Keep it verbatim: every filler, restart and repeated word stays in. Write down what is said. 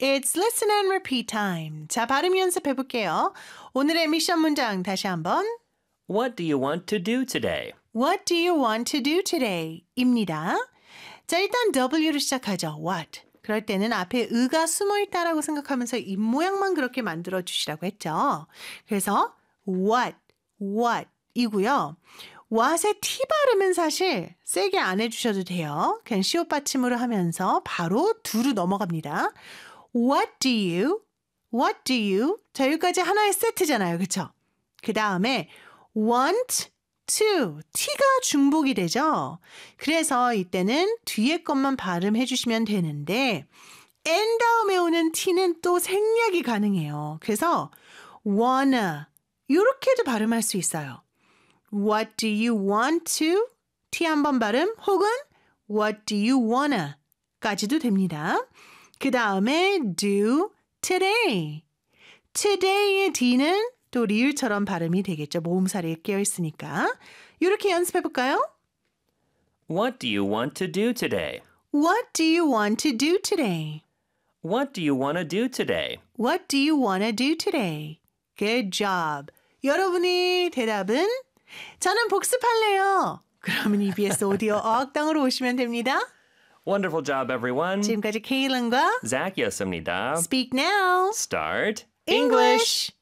It's listen and repeat time. 자, 발음 연습해 볼게요. 오늘의 미션 문장 다시 한번. What do you want to do today? What do you want to do today? 입니다. 자, 일단 W로 시작하죠. What. 그럴 때는 앞에 의가 숨어 있다라고 생각하면서 입 모양만 그렇게 만들어 주시라고 했죠. 그래서 what, what 이고요. what의 T 발음은 사실 세게 안 해주셔도 돼요. 그냥 시옷 받침으로 하면서 바로 do로 넘어갑니다. What do you? What do you? 자, 여기까지 하나의 세트잖아요. 그렇죠? 그 다음에 want to. T가 중복이 되죠. 그래서 이때는 뒤에 것만 발음해 주시면 되는데 N 다음에 오는 T는 또 생략이 가능해요. 그래서 wanna 이렇게도 발음할 수 있어요. What do you want to? T 한 번 발음 혹은 What do you wanna? 까지도 됩니다. 그 다음에 do today. today의 D는 또 리을처럼 발음이 되겠죠. 모음살이 끼어 있으니까. 이렇게 연습해 볼까요? What do you want to do today? What do you want to do today? What do you want to do today? What do you want to do today? Good job. 여러분의 대답은 저는 복습할래요. 그러면 이비에스 오디오 어학당으로 오시면 됩니다. Wonderful job, everyone. 지금까지 케일런과 Zach이었습니다. Speak now. Start English.